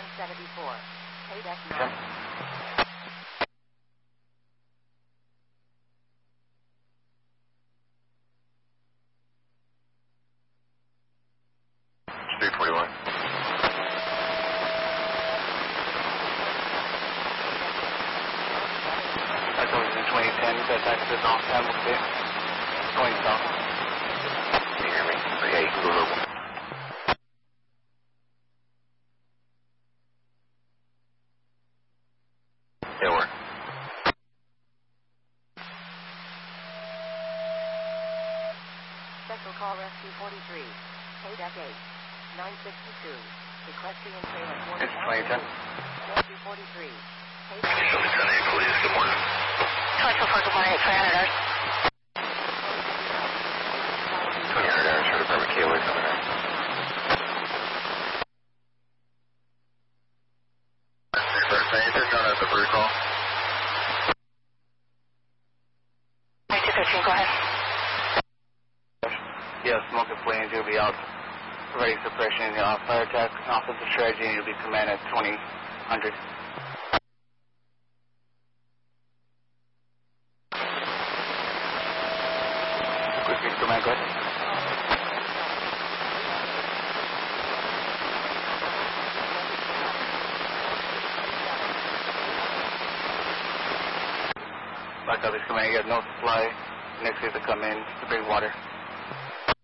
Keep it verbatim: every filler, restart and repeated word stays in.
one seventy-four. Paydeck nine. three forty-one. That's always in twenty ten. That's access off Campbell State. Going south. Can you hear me? Oh, yeah, you can go over. Yeah, where? Special call rescue forty-three. Paydeck eight. nine sixty-two. Equestrian trailer four. It's twenty ten. Rescue forty-three. Paydeck Shelby County Police, good morning. twenty-four, good morning, three hundred hours. twenty hundred hours, Sheriff Department K O A coming in. Anything on at the bird call? two fifteen, go ahead. Yeah, smoke and flames. You'll be out. Ready suppression. Uh, fire attack. Offensive strategy. And you'll be command at twenty hundred. Quick command, go ahead. Back up this command. You got no supply. Next week to come in to bring water.